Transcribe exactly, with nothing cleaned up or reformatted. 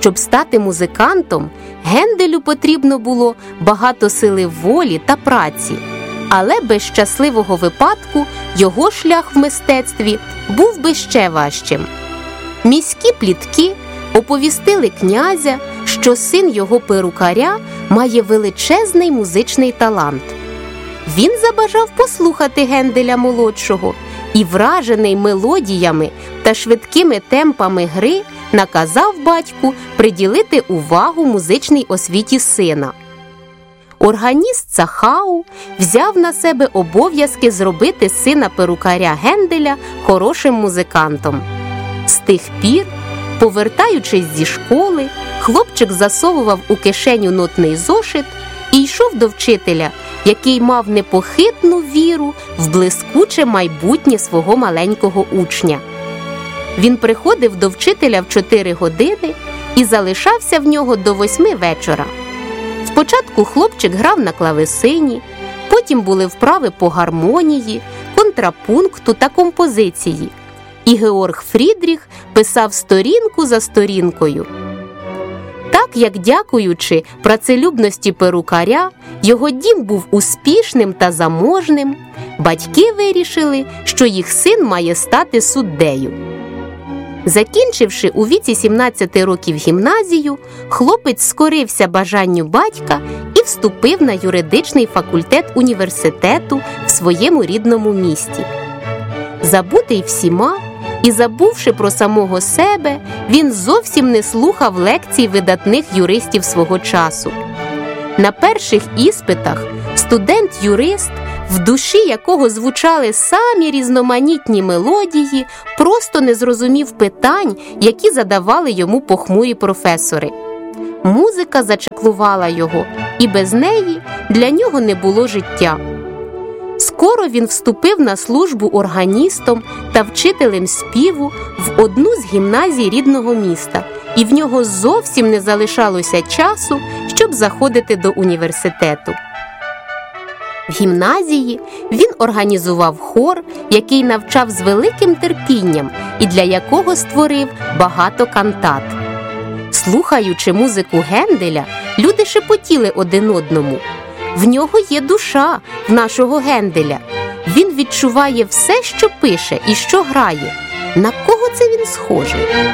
Щоб стати музикантом, Генделю потрібно було багато сили волі та праці. Але без щасливого випадку його шлях в мистецтві був би ще важчим. Міські плітки оповістили князя, що син його перукаря має величезний музичний талант. Він забажав послухати Генделя-молодшого і, вражений мелодіями та швидкими темпами гри, наказав батьку приділити увагу музичній освіті сина. Органіст Цахау взяв на себе обов'язки зробити сина перукаря Генделя хорошим музикантом. З тих пір, повертаючись зі школи, хлопчик засовував у кишеню нотний зошит і йшов до вчителя, який мав непохитну віру в блискуче майбутнє свого маленького учня. Він приходив до вчителя в чотири години і залишався в нього до восьми вечора. Спочатку хлопчик грав на клавесині, потім були вправи по гармонії, контрапункту та композиції. І Георг Фрідріх писав сторінку за сторінкою. Так як, дякуючи працелюбності перукаря, його дім був успішним та заможним, батьки вирішили, що їх син має стати суддею. Закінчивши у віці сімнадцяти років гімназію, хлопець скорився бажанню батька і вступив на юридичний факультет університету в своєму рідному місті. Забутий всіма і забувши про самого себе, він зовсім не слухав лекцій видатних юристів свого часу. На перших іспитах студент-юрист, в душі якого звучали самі різноманітні мелодії, просто не зрозумів питань, які задавали йому похмурі професори. Музика зачаклувала його, і без неї для нього не було життя. Скоро він вступив на службу органістом та вчителем співу в одну з гімназій рідного міста, і в нього зовсім не залишалося часу, щоб заходити до університету. В гімназії він організував хор, який навчав з великим терпінням і для якого створив багато кантат. Слухаючи музику Генделя, люди шепотіли один одному: «В нього є душа, в нашого Генделя. Він відчуває все, що пише і що грає. На кого це він схожий?»